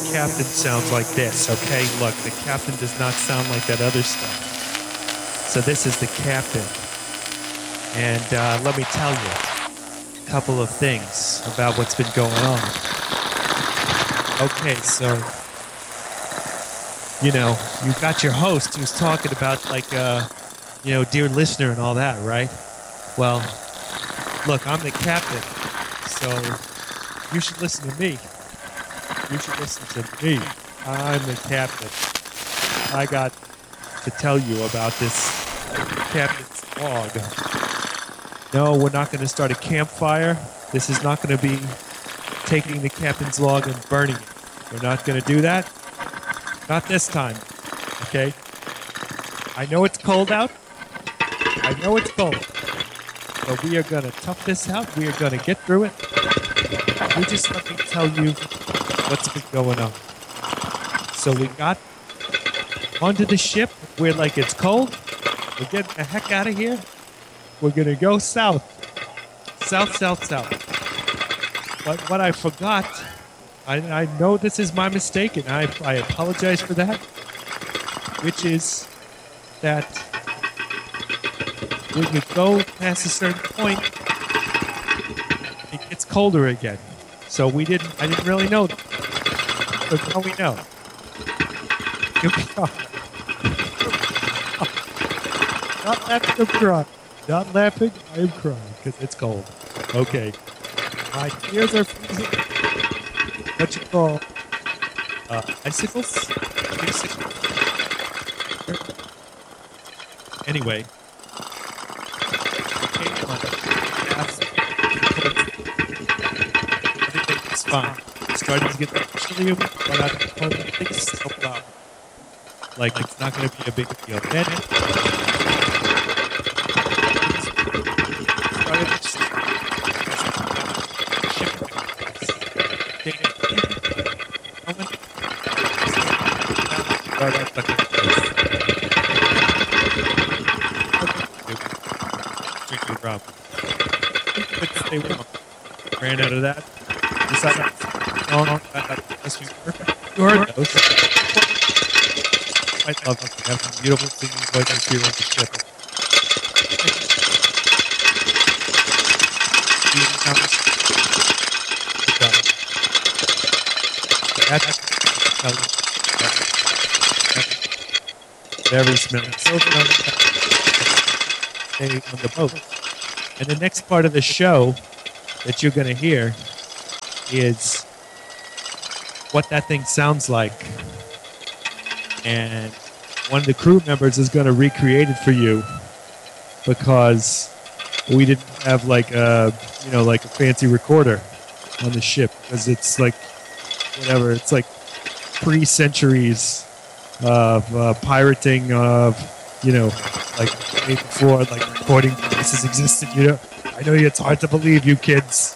captain sounds like this, okay? Look, the captain does not sound like that other stuff. So this is the captain. And let me tell you a couple of things about what's been going on. Okay, so, you know, you got your host who's talking about, like, dear listener and all that, right? Well, look, I'm the captain, so you should listen to me. You should listen to me. I'm the captain. I got to tell you about this captain's log. No, we're not going to start a campfire. This is not going to be taking the captain's log and burning it. We're not going to do that. Not this time. Okay? I know it's cold out. I know it's cold. But we are going to tough this out. We are going to get through it. You just let me tell you what's been going on. So we got onto the ship. We're like, it's cold. We're getting the heck out of here. We're going to go south. South. But what I forgot, I know this is my mistake, and I apologize for that, which is that when you go past a certain point, it gets colder again. So I didn't really know that. But now we know. Here we are. Not laughing, I'm crying. Not laughing, I am crying because it's cold. Okay. My ears are freezing. What you call icicles? Anyway. Everything's fine. Starting to get chilly, but I don't think it's no problem. Like, it's not going to be a big deal. Then, drinking rum. Ran out of that. Decided, you heard those. I love them. They have some beautiful singing voices here on the ship. Very smelly. So on the boat. And the next part of the show that you're going to hear is what that thing sounds like. And one of the crew members is going to recreate it for you because we didn't have like a fancy recorder on the ship because it's like whatever. It's like pre-centuries of pirating of, like before like recording devices existed. I know it's hard to believe, you kids.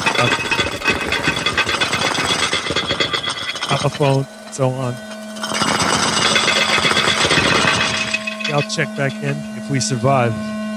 Telephone, so on. I'll check back in if we survive.